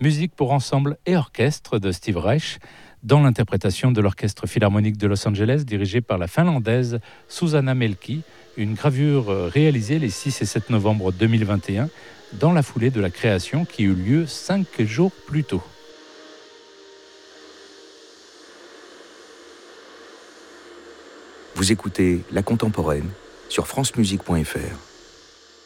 musique pour ensemble et orchestre de Steve Reich, dans l'interprétation de l'Orchestre Philharmonique de Los Angeles, dirigé par la Finlandaise Susanna Melki, une gravure réalisée les 6 et 7 novembre 2021, dans la foulée de la création qui eut lieu 5 jours plus tôt. Vous écoutez La Contemporaine sur francemusique.fr.